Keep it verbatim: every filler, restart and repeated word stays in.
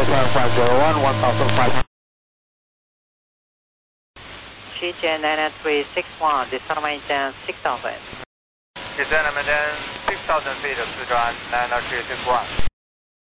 seven five zero one, one thousand five hundred. G J nine three six one, descend maintain six thousand. Descend maintain six thousand feet, Sichuan nine three six one.